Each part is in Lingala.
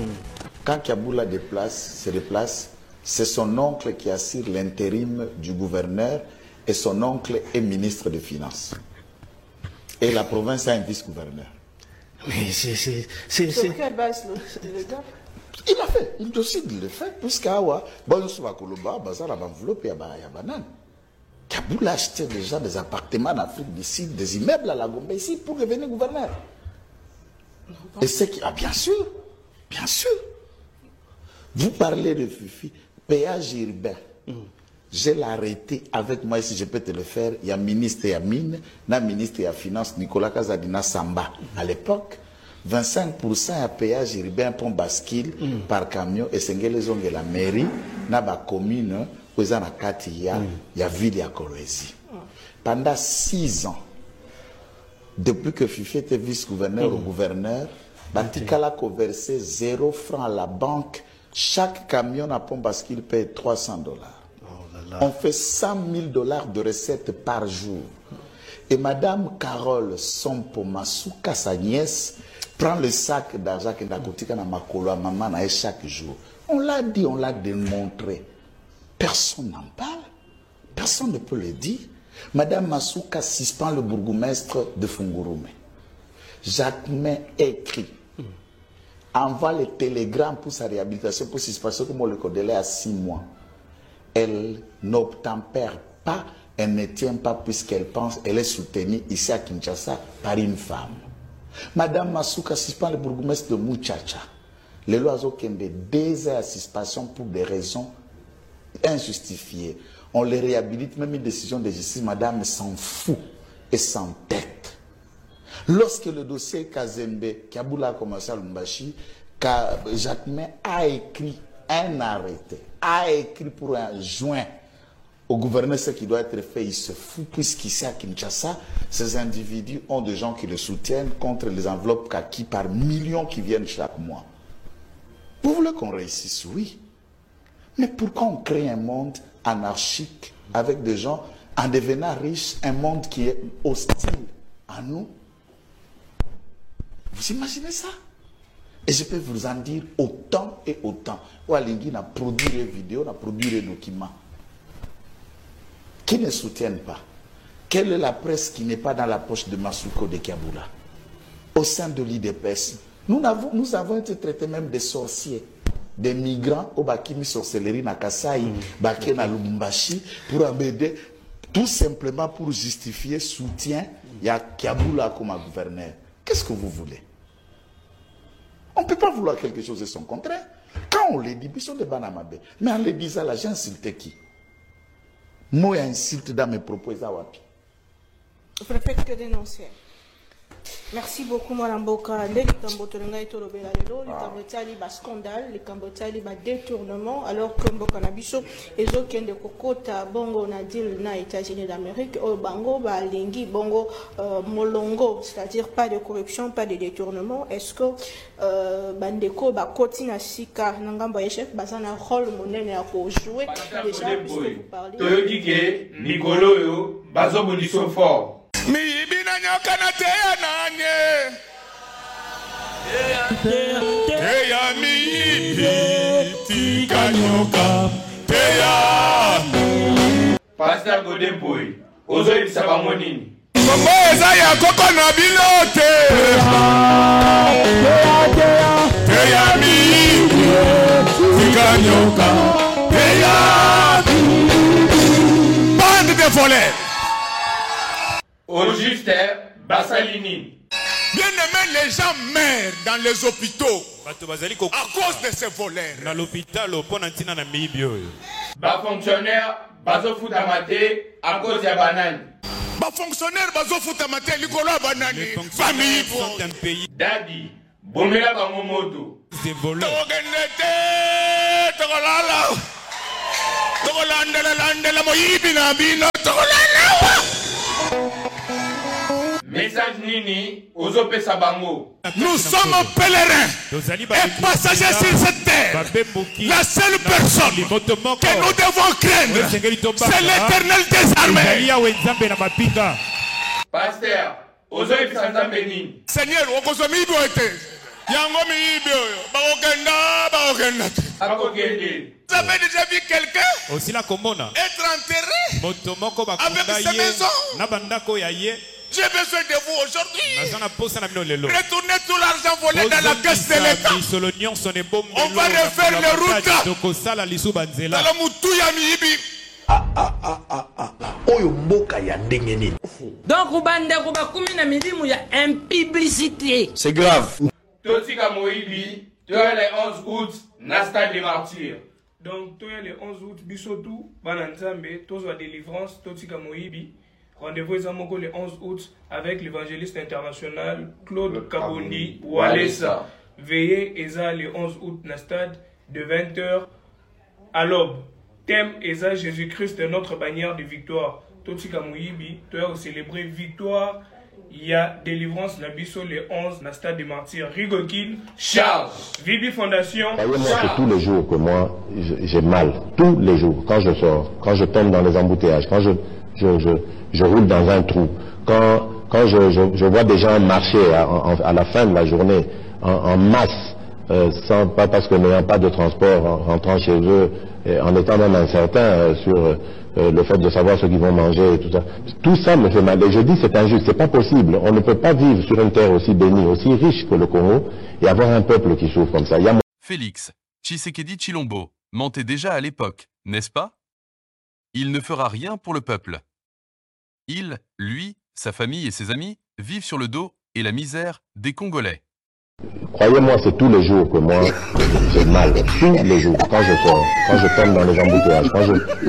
Quand Kiaboula se déplace, c'est son oncle qui assure l'intérim du gouverneur et son oncle est ministre des Finances. Et la province a un vice-gouverneur. Mais c'est... Sur quelle base le gars? Il a fait, il décide de le faire, puisqu'Awa, bon, on va Koloba, Bazar, la enveloppe, il y a banane. Kiaboula achetait déjà des appartements en Afrique du Sud, des immeubles à la Gombe ici pour devenir gouverneur. Et c'est qui. Ah, bien sûr, bien sûr. Vous parlez de Fifi, péage urbain. Je l'ai arrêté avec moi, si je peux te le faire. Il y a ministre et Mine, il y a ministre et Finance, Nicolas Kazadina Samba. À l'époque, 25% à péage urbain pour bascule par camion et c'est la mairie, na ba commune, où il y a ville et Kolwezi. Pendant 6 ans, depuis que Fifi était vice-gouverneur au gouverneur, Batikala a versé 0 francs à la banque. Chaque camion à pont bascule paye $300. On fait $100 000 de recettes par jour. Et Madame Carole Sompo Masuka, sa nièce, prend le sac d'argent que Nakotika na makolo à maman chaque jour. On l'a dit, on l'a démontré. Personne n'en parle. Personne ne peut le dire. Madame Masuka suspend le bourgmestre de Fungurume. Jacquemin écrit, envoie les télégrammes pour sa réhabilitation, pour suspension, comme on le connaît à 6 mois. Elle n'obtempère pas, elle ne tient pas puisqu'elle pense, elle est soutenue ici à Kinshasa par une femme. Madame Masuka suspend le bourgmestre de Muchacha. Les lois ont 2 ans à suspension pour des raisons injustifiées. On les réhabilite, même une décision de justice, madame s'en fout et s'entête. Lorsque le dossier Kazembe, Kiaboula a commencé à Lumbashi, Jacquemin a écrit un arrêté, a écrit pour un joint au gouverneur ce qui doit être fait, il se fout, puisqu'ici à Kinshasa, ces individus ont des gens qui le soutiennent contre les enveloppes kaki par millions qui viennent chaque mois. Vous voulez qu'on réussisse? Oui. Mais pourquoi on crée un monde anarchique avec des gens en devenant riches, un monde qui est hostile à nous? Vous imaginez ça? Et je peux vous en dire autant et autant. Oualingui a produit des vidéos, a produit des documents qui ne soutiennent pas. Quelle est la presse qui n'est pas dans la poche de Masuko de Kiaboula? Au sein de l'IDPS, nous avons été traités même des sorciers, des migrants au Bakimi sorcellerie na Kasai, Baké na Lubumbashi, pour embêter, tout simplement pour justifier soutien, il y a Kiaboula comme gouverneur. Qu'est-ce que vous voulez? On ne peut pas vouloir quelque chose de son contraire. Quand on les dit, ils sont des banamabe. Mais en les disant là, j'ai insulté qui? Moi, insulte dans mes propos, Zawapi. Vous ne faites que dénoncer. Merci beaucoup, Mme Boka. Les Cambotolanga et Tolobela, les Cambotali, bas scandale, les Cambotali, bas détournement, alors que Mboka Nabiso, et autres qui ont des Kokota, Bongo, Nadil, na États-Unis d'Amérique, Bango, Balingi, Bongo, Molongo, c'est-à-dire pas de corruption, pas de détournement. Est-ce que Bandeko, Kotina Sika, Nangamba chef, Bazana, rôle, monnaie, à jouer déjà, puisque vous parlez. Toyodike, Nicolo, Bazo Boniso fort. Mi ibina nyoka na teya nanye teya mi ibi tika nyoka teya Pasteur Godemboy, ozo ibisa bango nini? Kombo eza ya koko na binote teya mi ibi tika nyoka teya bande de voleurs. Au juste, Bassalini. Bien aimé, les gens meurent dans les hôpitaux à cause de ces voleurs. Dans l'hôpital, Bas fonctionnaire, bazo foutamate à cause de banane. Bas fonctionnaire, bazo foutamate likolo banane. Famille sont un pays. Daddy, bomela bango moto. Des voleurs. Message nini, ozope sabango. Nous sommes pèlerins et passagers sur cette terre. La seule personne que nous devons craindre, c'est l'Éternel des armées. Pasteur, ozo ibisa nzambe nini? Seigneur, okozomi doite. Yango miibi oyo. Bakokenda. Vous avez déjà vu quelqu'un aussi la commune être enterré avec sa maison? J'ai besoin de vous aujourd'hui. Retournez tout l'argent volé dans la caisse de l'État. On va refaire les routes. Donc, il y a une publicité. C'est grave. Totika Moïbi, tu as les 11 août, Nasta des martyrs. Donc, tu as les 11 août, Bissotou, Bananzambe, Tozo délivrance, Totika Moïbi. Rendez-vous le 11 août avec l'évangéliste international Claude Kabondi Walesa. Veillez Eza le 11 août dans le stade de 20h à l'aube. Thème Eza Jésus-Christ est notre bannière de victoire. Totika Moïbi, tu as célébré victoire. Il y a délivrance la Bisso le 11 dans le stade des martyrs. Rigokin, Charles, Vibi Fondation. Moi, c'est tous les jours que moi j'ai mal. Tous les jours. Quand je sors, quand je tombe dans les embouteillages, quand je roule dans un trou, quand je vois des gens marcher à la fin de la journée en masse, pas parce que n'ayant pas de transport, en rentrant chez eux, en étant même incertain sur le fait de savoir ce qu'ils vont manger et tout ça. Tout ça me fait mal. Et je dis c'est injuste, c'est pas possible. On ne peut pas vivre sur une terre aussi bénie, aussi riche que le Congo et avoir un peuple qui souffre comme ça. Félix Tshisekedi Tshilombo mentait déjà à l'époque, n'est-ce pas? Il ne fera rien pour le peuple. Il, lui, sa famille et ses amis vivent sur le dos et la misère des Congolais. Croyez-moi, c'est tous les jours que moi j'ai mal. Tous les jours. Quand je sors, quand je tombe dans les embouteillages, quand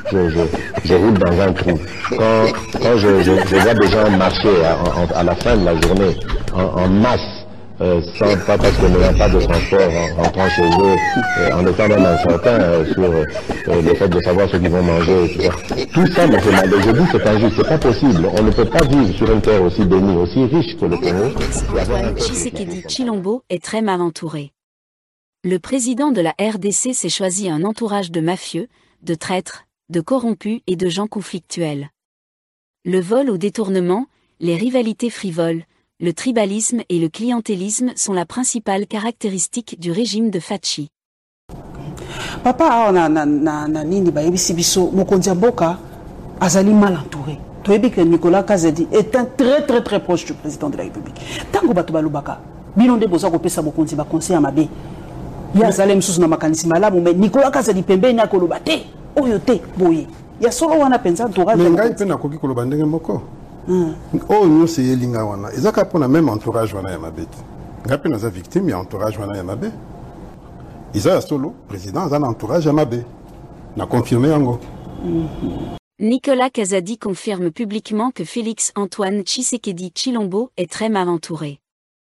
je roule dans un trou, quand je vois des gens marcher à la fin de la journée en masse, pas parce que n'ayant pas de transport, en rentrant chez eux, en étant même incertain sur le fait de savoir ce qu'ils vont manger et tout ça. Tout ça me fait mal. Et je dis c'est injuste, c'est pas possible. On ne peut pas vivre sur une terre aussi bénie, aussi riche que le Congo. Antoine Tshisekedi Tshilombo est très mal entouré. Le président de la RDC s'est choisi un entourage de mafieux, de traîtres, de corrompus et de gens conflictuels. Le vol au détournement, les rivalités frivoles, le tribalisme et le clientélisme sont la principale caractéristique du régime de Fachi. Papa na nini ba yebisi biso mokonzi mboka azali mal entouré. Toyebi que Nicolas Kazadi est un très proche du président de la République. Tango bato balubaka bino nde boza kopesa mokonzi ba conseil ya mabe. Ya zalem susu na makanisi malamu mais Nicolas Kazadi pembeni akoloba te oyo te boye. Ya solo wana penza entourage. Ngai pe na koki koloba ndenge moko. Oh nous c'est yelinga wana ezaka pona même entourage wana ya mabete ngapi naza victime ya entourage wana ya mabe isa solo président azana entourage ya mabe na confirmer yango. Nicolas Kazadi confirme publiquement que Félix Antoine Tshisekedi Tshilombo est très mal entouré.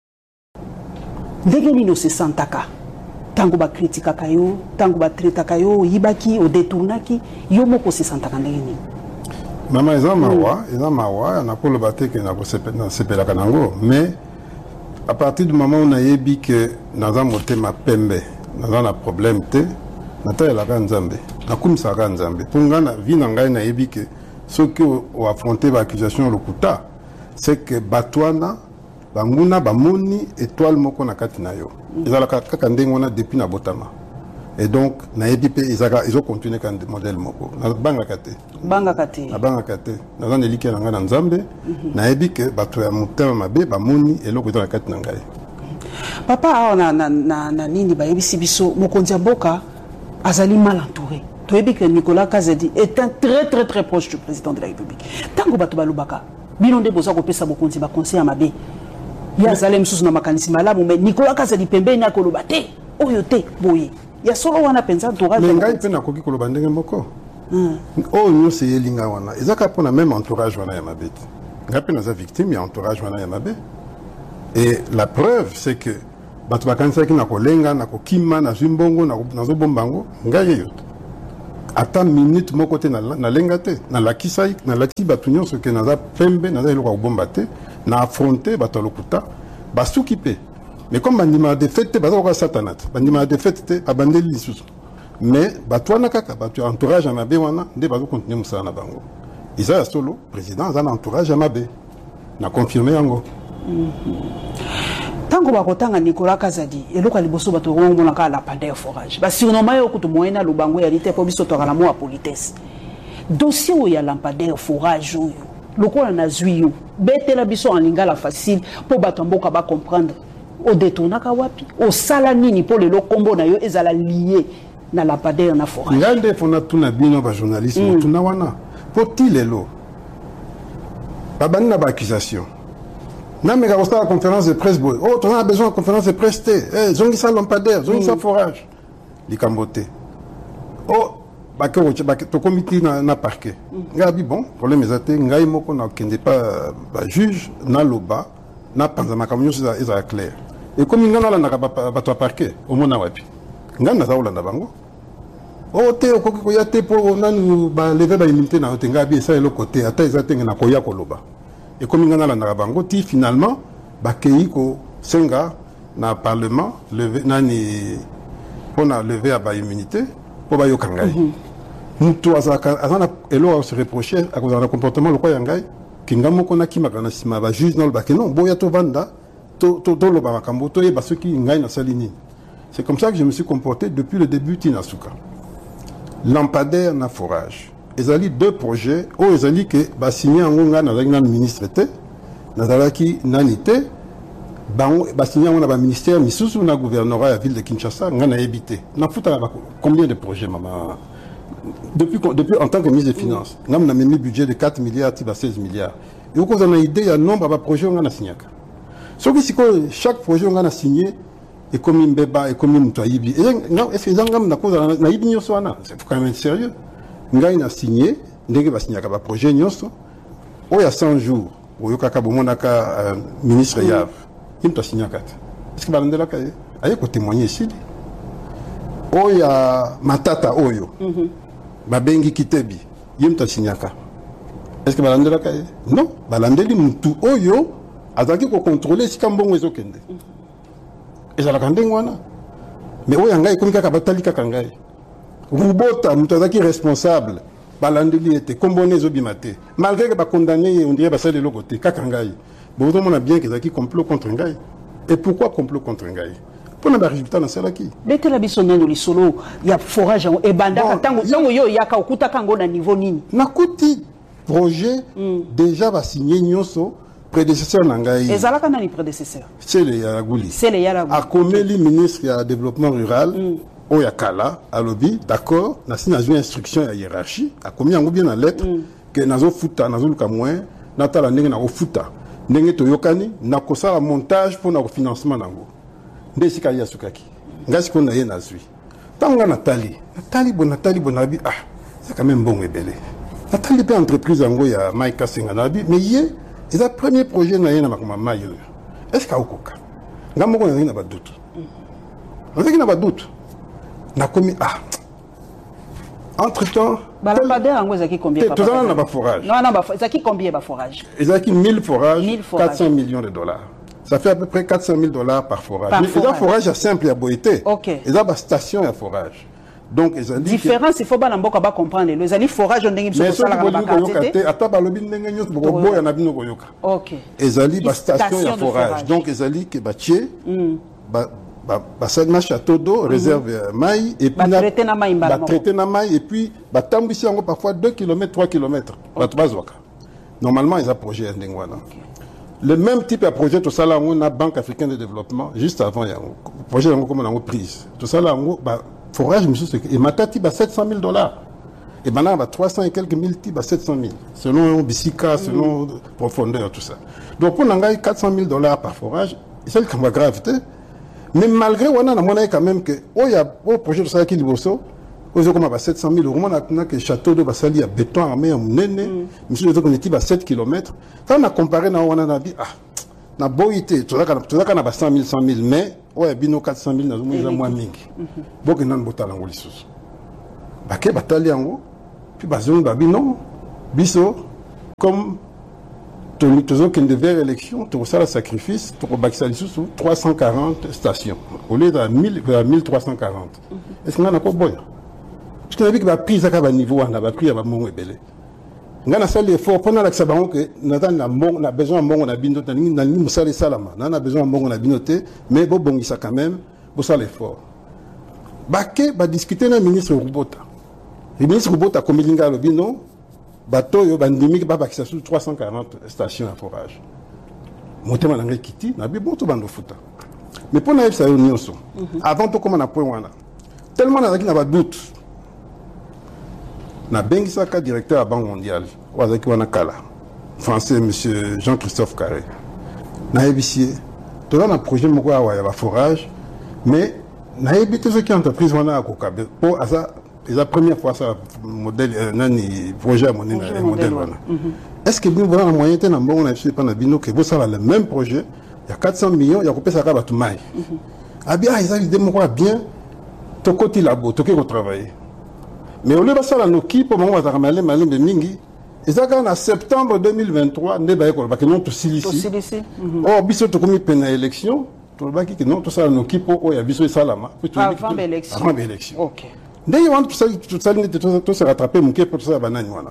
Ndenge nini osesantaka tango ba kritikaka yo tango ba traitaka yo yibaki o détournaki yo moko osesantaka ndenge nini? Maman eza mawa na ko lobate ke na ko sepela kanango mais à partir du moment où on a yebi que naza motema pembe naza na problème te nata la nzambe na kumisa ka nzambe ponga na vie na ngai na yebi que ce que o affronter ba accusation lokuta c'est que batwana banguna bamoni étoile moko na kati na yo ezala kaka ndengo na depuis na botama. Et donc, naebi pe ils ont continué quand modèle moko. Na banga kate. Banga kate. Na banga kate. Na zane like na ngana nzambe. Naebi ke bato ya mutema mabe ba moni eloko to na kate na ngai. Papa na nini ba yebisi biso mokonzi mboka azali mal entouré. Toyebi que Nicolas Kazadi est un très proche du président de la République. Tango bato balubaka bino nde boza kopesa mokonzi ba conseil ya mabe. Ya zalem susu na makanisi malamu mais Nicolas Kazadi pembeni akoloba te oyo te boye. Ya solo wana penza entourage. Mais ngai pe na koki koloba ndenge moko. Oh nous c'est yelinga wana ezaka pona même entourage wana ya mabete ngapi naza victime ya entourage wana ya mabe. Et la preuve c'est que bato bakanisa ki na kolenga na kokima na zimbongo na zo bombango ngai yo ata minute moko te na lenga te na lakisai na lati bato nyonso ke naza pembe naza eloko ya kobomba te na affronter bato lokuta basuki pe. Mais comme bandima de fête baza ko satanat bandima de fête abandeli lisusu mais batwana kaka batu entourage ya mabe wana nde bazo continuer musala na bango isa solo président azana entourage ya mabe na confirmer yango. tango bakotanga Nicolas Kazadi eloko liboso bato ngomona ka la pandeur forage ba surnommer yo kutu moyena lubango ya lite po biso to kala mo politesse dossier o ya lampadaire forage oyo lokola na zwiyo betela biso en lingala facile po bato mboka ba comprendre o détournaka wapi o sala nini po le kombo na yo ezala lié na lampadaire na forage ngande fona tuna bino ba journaliste tuna wana poti lelo babani na ba accusation na mega au la conférence de presse boy oh on a besoin de conférence de presse eh zongisa lampadaire zongisa forage likambote oh bakero to comité na parquet ngabi bon problème ezate ngai moko na kende pas ba juge na loba na panza makamyo za clair et comme ngana la na ba to parquet au mona wapi ngana za ulanda bango oh te okoki ko ya te po nanu ba lever ba immunité na te ngabi ça le côté ata ezate na koya ko loba et comme ngana la na bango ti finalement bakei ko senga na parlement lever nani pona lever à ba immunité pour ba yokangai mutu azana elo se reprocher à cause de comportement le quoi yangai kinga moko na kimaka na sima ba juge na le ba non boya to vanda to lo ba makambo to yeba ceux qui ngai na salini. C'est comme ça que je me suis comporté depuis le début Tinasuka. Lampadaire na forage. Ezali deux projets o ezali que ba signé ngonga na la ministre té na dalaki nanité bango ba signé on ba ministère misusu na gouvernorat la ville de Kinshasa ngana ebité na futa combien de projets maman depuis en tant que ministre des finances ngam na memi budget de 4 milliards tiba 16 milliards et au cause on a idée il y a nombre de projets ngana signaka so que chaque projet ngana signé et comme mbeba et comme mtoyibi et non est-ce que ngam na cause na yibi nyoso wana c'est quand même sérieux ngai na signé ndenge ba signaka ba projet nyoso o ya 100 jours o yokaka bomonaka ministre Yav imta signaka est-ce que balandela ka aye ko témoigner ici o ya matata oyo babengi kitebi imta signaka est-ce que balandela ka non balandeli mutu oyo azaki ko contrôler si kambongo ezokende ezala ndengo wana mais oyo ngai komi kaka batali kaka ngai Rubota mutu azaki responsable balandeli ete kombone ezobima te malgré que ba condamné on dirait basali le côté kaka ngai bon on a bien que ezaki complot contre ngai et pourquoi complot contre ngai pour na résultat na salaki betela biso nano lisolo ya forage e banda tango yo yaka okuta kango na niveau nini nakuti projet déjà va signer nyoso prédécesseur nangai ezalaka nani prédécesseur c'est le Yaraguli a commis ministre ya développement rural Oya Kala à lobby d'accord na signé une instruction à hiérarchie a commis en bien en lettre que nazo futa nazo luka moins natala ndenge na futa ndenge to yokani na kosala montage pour na financement nango ndesika ya sukaki ngasi ko na ye na zui tanga Nathalie bonabi ah c'est quand même bon ebele Nathalie pe entreprise yango ya Maika Senganabi mais yé c'est le premier projet na ye na makoma mayo est-ce ka okoka ngamoko na ba doute na ba doute na commis ah entre temps lampadaire yango ezaki combien tout ça na ba forage non ezaki combien ba forage ezaki 1000 forages 400 millions de dollars ça fait à peu près $400 000 par forage mais c'est un forage simple à boité OK et ba station à forage donc ezali différence il faut ba mboka ba comprendre le ezali forage ndenge biso sala ba quantité ata ba lobi ndenge nyos boko boya na bino koyoka OK ezali ba station à forage donc ezali ke ba tie ba na château d'eau réserve maï et puis traité na maï et puis ba tambisi yango parfois 2 km 3 km bazwaka normalement ils a projet ndengwana le même type de projet tout ça là on a Banque africaine de développement juste avant yango projet yango comme on a prise tout ça là yango ba forage monsieur et matati ba $700 000 et maintenant ba 300 et quelques mille ti ba 700 000 selon bisika selon profondeur tout ça donc pour nangai $400 000 par forage c'est comme gravité. Mais malgré on a monnaie quand même que il y a un projet de ça qui liboso aux comme à 700 000 euros on a que château de Basali à béton armé à Munene monsieur les autres on est à 7 km quand on a comparé na on a dit ah na boité tout ça qu'on a 100 000 mais ouais bino 400 000 na moins mingi donc nan botala ngoli sous baké batali yango puis bazon babino biso comme toujours qu'il devait élection, tout ça le sacrifice, pour Baxali sous 340 stations au lieu de 1340. Est-ce qu'on a pas bon? Parce qu'on a vu que la prise à niveau, on a pris à mon ébélé. ngana sali effort pendant la sabango que na besoin mbongo na bino na ni musale salama na besoin mbongo na bino te mais bo bongisa quand même bo sala effort bake ba discuter na ministre Rubota. Le ministre Rubota komelinga lo bino bato yo bandimi ba bakisa sur 340 stations à forage. Motema na ngekiti na bi bon to bando futa. Mais pour na ça yo nyonso avant to comment na point wana tellement na zaki na ba doute na bengisaka directeur à Banque mondiale wazaki wana kala français monsieur Jean-Christophe Carré na ebisie to na projet moko ya ba forage mais na ebité ce qui entreprise wana akokabe pour asa la première fois ça modèle nani projet monene modèle wana est-ce que nous voilà moyen de bon on a fait pendant bino que vous ça le même projet il y a 400 millions il y a coupé ça ka batu mai ah bien ils ont idée moko bien to côté labo to ke travailler. Mais au lieu de ça, la Noki, pour le moment, on va ramener malin de Mingi. Et ça, en septembre 2023, on va que non, tout ici. Oh, biso to comme peine élection, tout le bas qui non, tout ça, la Noki, pour oh, il y a biso et salama. Avant l'élection. Avant l'élection. Ok. D'ailleurs, tout ça, tout se rattraper, mon pour tout ça, banane, voilà.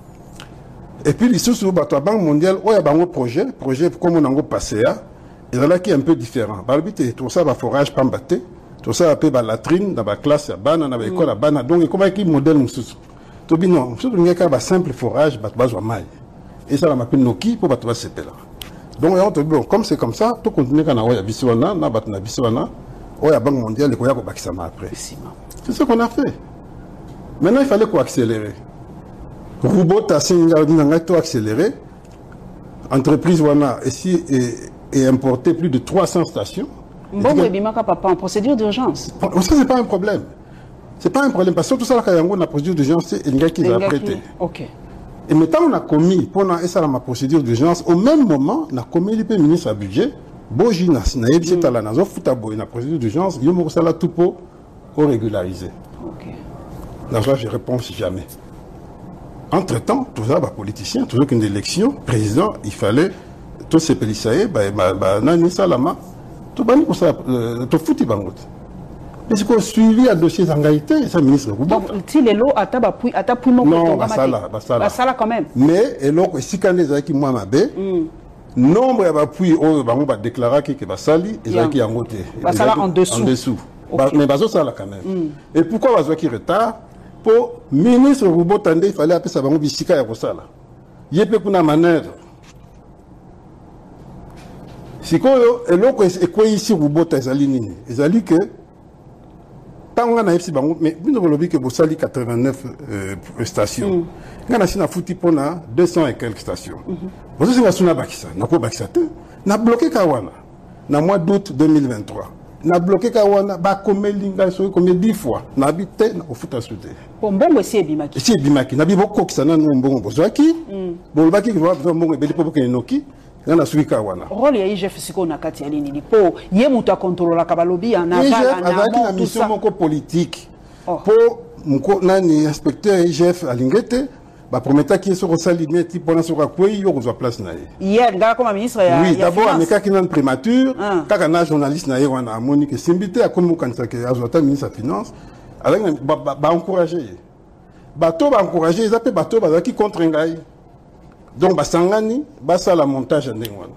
Et puis, les sous la Banque mondiale, oh, il y a un projet comme on a passé, et là, qui est un peu différent. Balbité, tout ça, va forage, pas battre. Tout ça appelle la latrine dans la classe, dans l'école, donc comment est-ce modèle mususu? Tout bien non, surtout il y a un simple forage, battre maille. Et ça, on m'appelle Noki pour battre ce là. Donc on te dit comme c'est comme ça, tout continue quand on a bisouana, na battre na bisouana, on a Banque mondiale, les koyako bakisama après. C'est ce qu'on a fait. Maintenant il fallait quoi accélérer. Robot a accéléré. Entreprise wana ici et importé plus de 300 stations. Bon, mais papa en procédure d'urgence. Ça, c'est pas un problème. C'est pas un problème. Parce que tout ça, quand on a procédure d'urgence, c'est un gars qui va prêter. Ok. Et maintenant, on a commis, pendant ma procédure d'urgence, au même moment, on a commis le ministre à budget, Bojina, na yebisi tala na zo futabo, na procédure d'urgence, il y a ça tout pour régulariser. Ok. Dans ça, je réponds si jamais. Entre-temps, tout ça, politicien, toujours qu'une élection, président, il fallait, tous ces policiers, nani salama, tout bani pour ça, tout foutu bangot. Mais c'est qu'on suivi à dossier d'engagité, ça ministre. Donc, si les lots à tapui non, basala quand même. Mais et l'autre, si quand les qui moi m'abé, nombre d'appui au bango va déclarer que basali et ça qui en côté. Basala en dessous. En dessous. Mais baso ça là quand même. Et pourquoi baso qui retard? Pour ministre Rubo Tande, il fallait appeler ça bango bisika ya kosala. Yépe kuna manœuvre. Si quoi et l'autre est quoi ici Rubota ezali nini ezali que tant on a ici bango mais nous avons vu que Bossali 89 stations on a sina fouti pona 200 et quelques stations vous c'est ngasuna bakisa na ko bakisa te na bloqué kawana na mois d'août 2023 na bloqué kawana ba komelinga so comme 10 fois na habité na ofuta soute mbongo si ebimaki na bi boko kisana no mbongo bozwaki bolobaki que va mbongo ebeli po ke noki. Rôle ya IGF siko na kati ya nini po ye mutu a contrôler ka balobi na na mission moko politique po mko nani inspecteur IGF alingete ba prometa ki so rosali meti pona so ka kwei yo kozwa place na ye hier ngala comme ministre ya oui d'abord ameka ki nan prémature kaka na journaliste na ye wana amoni que simbité a komu kanisa ke azota ministre ya finance avec ba encourager bato ba encourager ils appellent bato ba ki contre ngai. Donc, Basangani, Bassa la montage en Dengwan.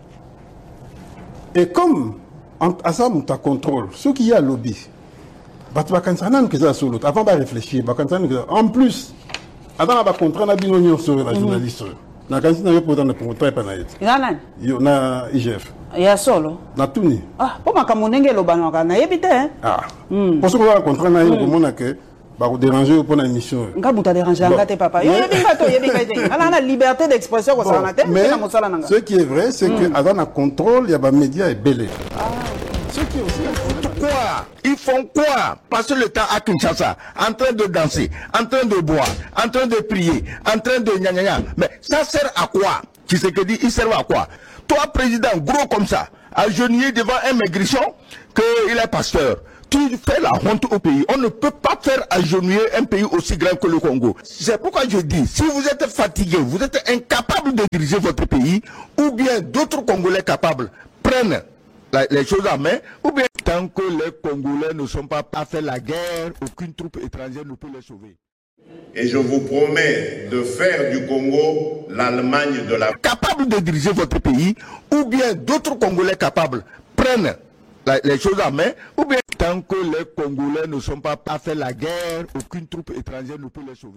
Et comme, à ça, on contrôle, ce qui y a lobby, Batbakansanan qui est sur l'autre, avant de réfléchir, en plus, avant de contraindre la binonion sur la journaliste, na kansi na yopo dans pour très panaït. Yo na IGF. Ya solo. Na tuni. Ah, pour ma kamunenge lo banwa na yebite hein. Ah. Pour ce qu'on va contraindre na yo komona que va vous déranger pour une émission. Nga buta déranger ngate papa. Yo yebinga ala na liberté d'expression ko sana te mais ce qui est vrai c'est que avant un contrôle il y a des médias et belé. Ce qui est aussi quoi? Ils font quoi? Passer le temps à Kinshasa, en train de danser, en train de boire, en train de prier, en train de gna gna gna. Mais ça sert à quoi? Qui c'est que dit, il sert à quoi? Toi, président, gros comme ça, agenouillé devant un maigrichon, qu'il est pasteur. Tu fais la honte au pays. On ne peut pas faire agenouiller un pays aussi grand que le Congo. C'est pourquoi je dis, si vous êtes fatigué, vous êtes incapable de diriger votre pays, ou bien d'autres Congolais capables prennent les choses en main, ou bien tant que les Congolais ne sont pas à faire la guerre, aucune troupe étrangère ne peut les sauver. Et je vous promets de faire du Congo l'Allemagne de la... Capable de diriger votre pays, ou bien d'autres Congolais capables prennent les choses en main, ou bien tant que les Congolais ne sont pas à faire la guerre, aucune troupe étrangère ne peut les sauver.